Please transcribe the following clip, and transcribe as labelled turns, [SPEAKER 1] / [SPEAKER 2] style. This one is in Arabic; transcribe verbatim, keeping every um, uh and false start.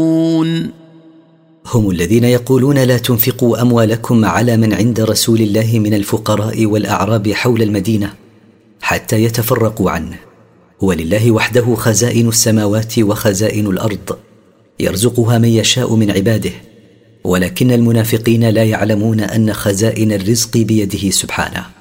[SPEAKER 1] هم الذين يقولون لا تنفقوا أموالكم على من عند رسول الله من الفقراء والأعراب حول المدينة حتى يتفرقوا عنه، ولله وحده خزائن السماوات وخزائن الأرض يرزقها من يشاء من عباده، ولكن المنافقين لا يعلمون أن خزائن الرزق بيده سبحانه.